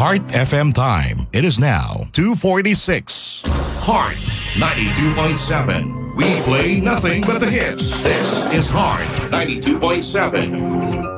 Heart FM time. It is now 2:46. Heart 92.7. We play nothing but the hits. This is Heart 92.7.